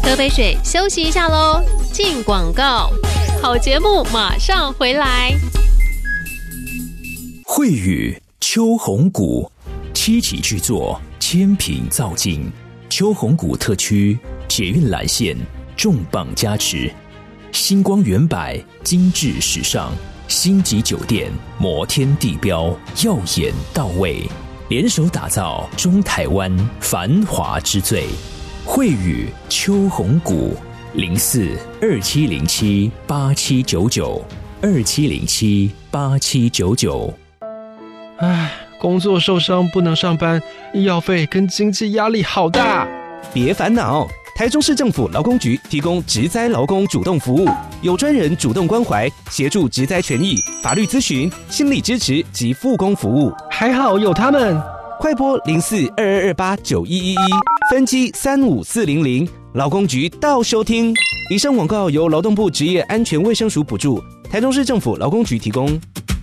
喝杯水，休息一下喽。进广告，好节目马上回来。 慧宇秋红谷七期制作，千品造景，秋红谷特区捷运蓝线重磅加持，星光远百精致时尚，星级酒店摩天地标耀眼到位，联手打造中台湾繁华之最。慧宇秋红谷04-2707-8799，2707-8799。 唉，工作受伤不能上班，医药费跟经济压力好大。 别烦恼，台中市政府劳工局提供职灾劳工主动服务，有专人主动关怀，协助职灾权益、法律咨询、心理支持及复工服务。 还好有他们， 快拨04-2228-9111，分机35400，劳工局到收听。以上广告由劳动部职业安全卫生署补助，台中市政府劳工局提供。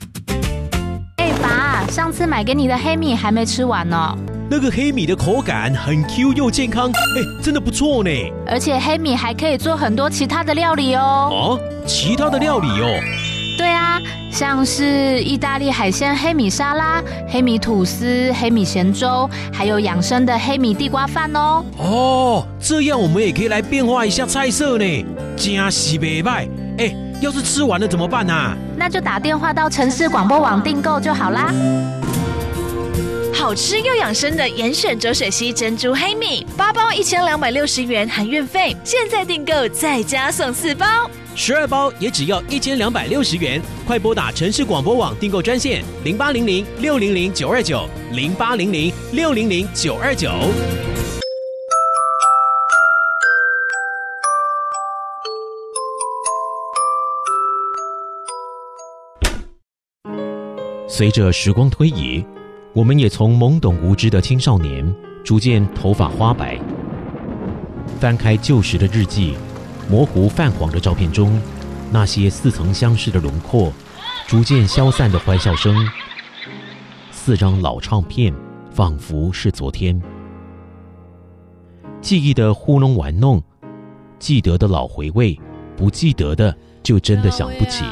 爸，上次买给你的黑米还没吃完呢。 那个黑米的口感很 Q 又健康，真的不错呢。 而且黑米还可以做很多其他的料理哦。 哦，其他的料理哦？ 对啊，像是意大利海鲜黑米沙拉、黑米吐司、黑米咸粥，还有养生的黑米地瓜饭哦。 哦，这样我们也可以来变化一下菜色呢，真是不错。要是吃完了怎么办啊？ 那就打电话到城市广播网订购就好啦。 好吃又养生的严选浊水溪珍珠黑米，8包1260元含运费，现在订购再加送4包 ，12包也只要1260元。快拨打城市广播网订购专线0800-600-929，0800-600-929。 随着时光推移，我们也从懵懂无知的青少年逐渐头发花白。翻开旧时的日记，模糊泛黄的照片中，那些似曾相识的轮廓，逐渐消散的欢笑声，4张老唱片仿佛是昨天。记忆的糊弄玩弄，记得的老回味，不记得的就真的想不起。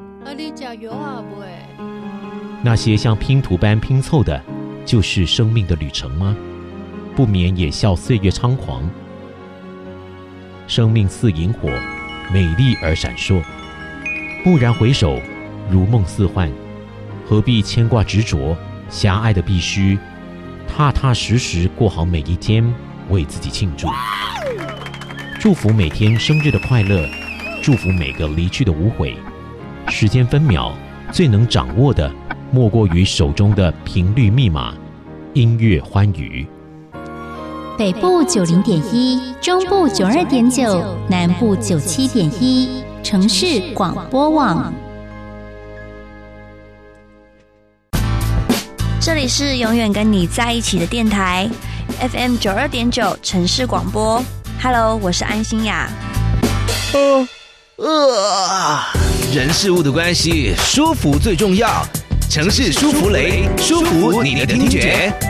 那些像拼图般拼凑的，就是生命的旅程吗？不免也笑岁月猖狂。生命似萤火，美丽而闪烁。蓦然回首，如梦似幻，何必牵挂执着？狭隘的必须，踏踏实实过好每一天，为自己庆祝。祝福每天生日的快乐，祝福每个离去的无悔。时间分秒，最能掌握的莫过于手中的频率密码，音乐欢愉。 北部90.1，中部92.9，南部97.1，城市广播网。 这里是永远跟你在一起的电台 FM 92.9城市广播。Hello， 我是安心雅。 人事物的关系，舒服最重要。城市舒芙蕾，舒服你的听觉。